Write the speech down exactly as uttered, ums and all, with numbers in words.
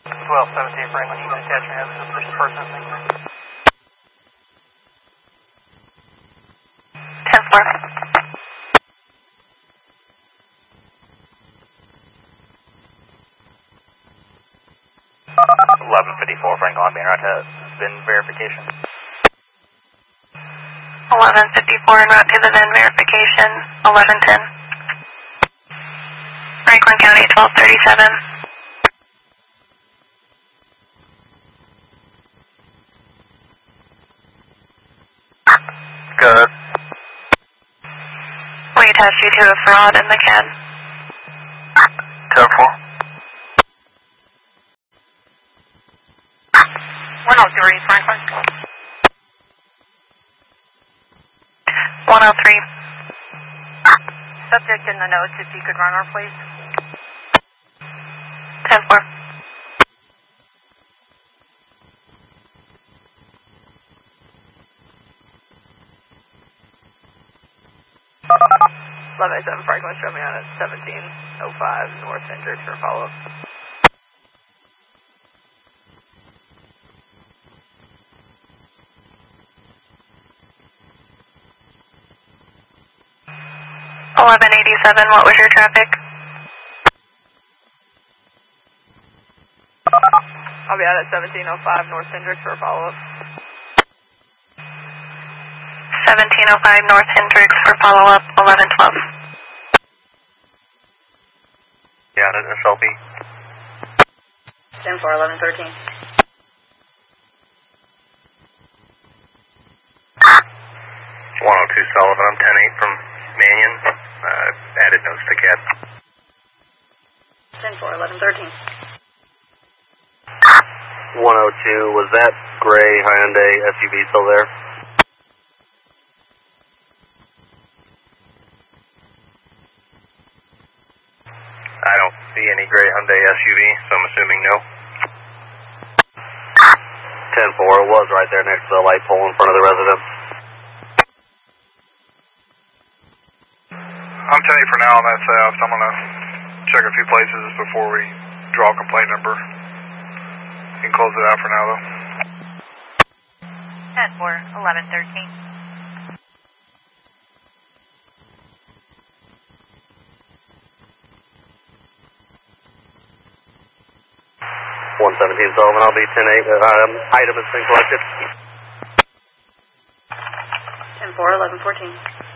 twelve seventeen Franklin, you can attach your hazard to the person. ten four. eleven fifty-four Franklin, being right to V I N verification. eleven fifty-four en route to the V I N verification, eleven ten. Franklin County, twelve thirty-seven. Good. We attach you to a fraud in the C A D. ten four. one oh three, Franklin. one oh three. Subject in the notes, if you could run her, please. ten four. eleven seven Franklin, show me on at seventeen oh five North Hendricks for follow-up. eleven eighty-seven, what was your traffic? I'll be out at seventeen oh five North Hendricks for follow-up. seventeen oh five North Hendricks for follow-up, eleven twelve. Yeah, that's S L B. ten four, eleven thirteen. one oh two Sullivan, I'm ten eight from Mannion. Uh, added notes to C A D. ten four, eleven thirteen. one oh two, was that gray Hyundai S U V still there? I don't see any gray Hyundai S U V, so I'm assuming no. ten four, it was right there next to the light pole in front of the residence. I'm ten eight for now on that south. I'm going to check a few places before we draw a complaint number. You can close it out for now, though. ten four, eleven thirteen. one seventeen Sullivan, I'll be ten eight. Um, item has been collected. ten four, eleven fourteen.